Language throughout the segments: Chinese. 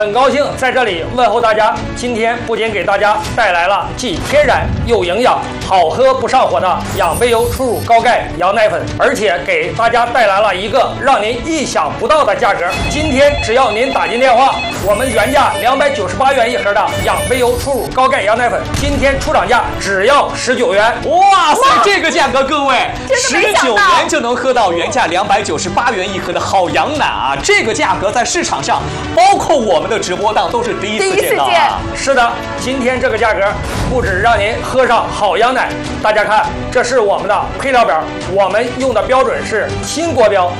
很高兴在这里问候大家。今天不仅给大家带来了既天然又营养、好喝不上火的养杯优初乳高钙羊奶粉，而且给大家带来了一个让您意想不到的价格。今天只要您打进电话，我们原价298元一盒的养杯优初乳高钙羊奶粉，今天出厂价只要19元。 哇塞，这个价格，各位 19 元就能喝到原价298元一盒的好羊奶啊！这个价格在市场上，包括我们的直播档都是第一次见到啊！ 是的，今天这个价格不止让您喝上好羊奶，大家看，这是我们的配料表，我们用的标准是新国标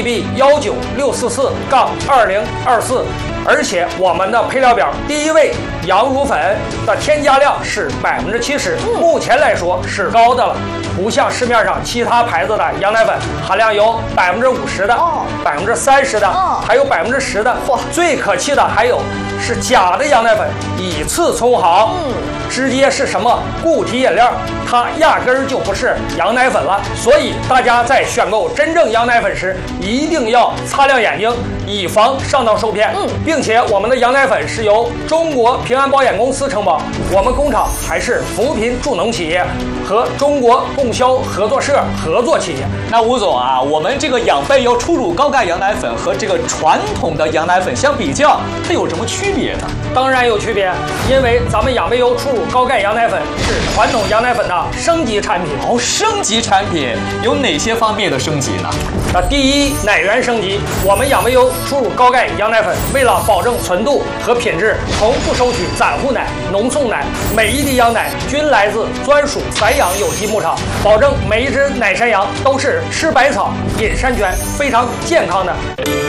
GB19644-2024。而且我们的配料表第一位羊乳粉的添加量是70%，目前来说是高的了，不像市面上其他牌子的羊奶粉含量有50%的、30%的，还有10%的。最可气的还有是假的羊奶粉，以次充好，直接是什么固体饮料，它压根儿就不是羊奶粉了。所以大家在选购真正羊奶粉时，一定要擦亮眼睛，以防上当受骗。并且我们的羊奶粉是由中国平安保险公司承保，我们工厂还是扶贫助农企业和中国供销合作社合作企业。 那吴总啊，我们这个养杯优初乳高钙羊奶粉和这个传统的羊奶粉相比较，它有什么区别呢？ 当然有区别，因为咱们养杯优初乳高钙羊奶粉是传统羊奶粉的升级产品。 升级产品有哪些方面的升级呢？ 第一，奶源升级。我们养杯优初乳高钙羊奶粉为了保证纯度和品质，从不收取散户奶、浓送奶，每一滴羊奶均来自专属散养有机牧场，保证每一只奶山羊都是吃百草、饮山泉，非常健康的。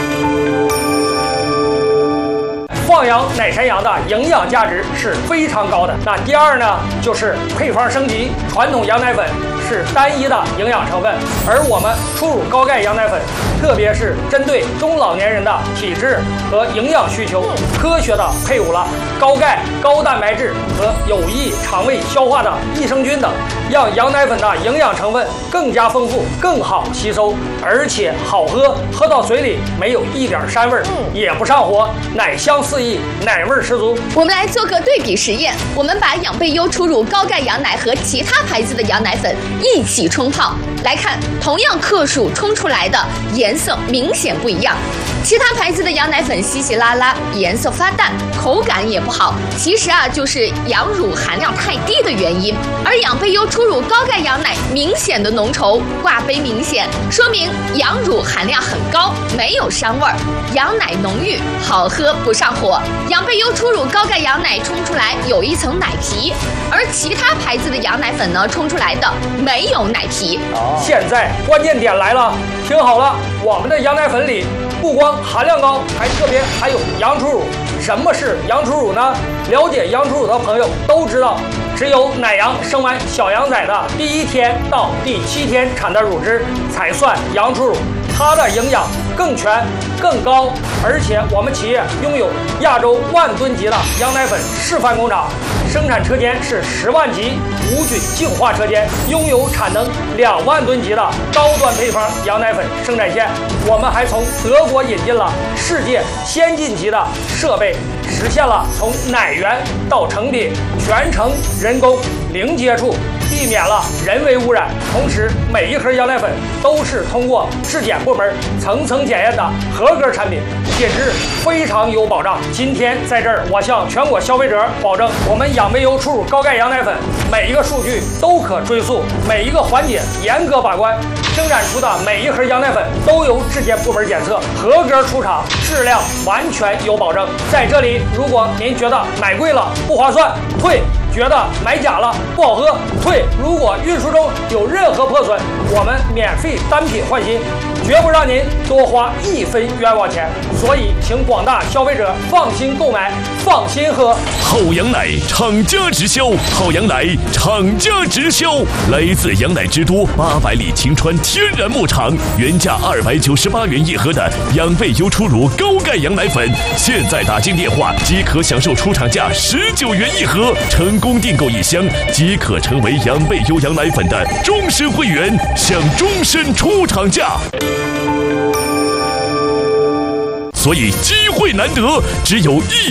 放养奶山羊的营养价值是非常高的。那第二呢，就是配方升级。传统羊奶粉是单一的营养成分，而我们初乳高钙羊奶粉，特别是针对中老年人的体质和营养需求，科学的配伍了高钙、高蛋白质和有益肠胃消化的益生菌等，让羊奶粉的营养成分更加丰富、更好吸收，而且好喝，喝到嘴里没有一点膻味，也不上火，奶香四溢，奶味十足。 我们来做个对比实验，我们把养杯优初乳高钙羊奶和其他牌子的羊奶粉一起冲泡，来看同样克数冲出来的颜色明显不一样。其他牌子的羊奶粉稀稀拉拉，颜色发淡，口感也不好，其实就是羊乳含量太低的原因。而养杯优初乳高钙羊奶明显的浓稠，挂杯明显，说明羊乳含量很高，没有膻味儿，羊奶浓郁，好喝不上火。养杯优初乳高钙羊奶冲出来有一层奶皮，而其他牌子的羊奶粉呢，冲出来的没有奶皮。 现在关键点来了，听好了，我们的羊奶粉里不光含量高，还特别含有羊初乳。什么是羊初乳呢？了解羊初乳的朋友都知道，只有奶羊生完小羊崽的第1天到第7天产的乳汁才算羊初乳，它的营养更全更高，而且我们企业拥有亚洲10000吨级的羊奶粉示范工厂，生产车间是10万级无菌净化车间，拥有产能2万吨级的高端配方羊奶粉生产线。我们还从德国引进了世界先进级的设备，实现了从奶源到成品全程人工零接触，避免了人为污染。同时每一盒羊奶粉都是通过质检部门层层检验的合格产品，品质非常有保障。今天在这儿，我向全国消费者保证，我们养杯优初乳高钙羊奶粉每一个数据都可追溯，每一个环节严格把关，生产出的每一盒羊奶粉都由质检部门检测合格出厂，质量完全有保证。在这里，如果您觉得买贵了不划算，退；觉得买假了不好喝，退。如果运输中有任何破损，我们免费单品换新，绝不让您多花1分冤枉钱。所以请广大消费者放心购买，放心喝。 好羊奶厂家直销，好羊奶厂家直销，来自羊奶之都800里晴川天然牧场，原价298元一盒的养杯优初乳高钙羊奶粉，现在打进电话即可享受出厂价19元一盒，成功订购1箱即可成为养杯优羊奶粉的终身会员，享终身出厂价。所以机会难得，只有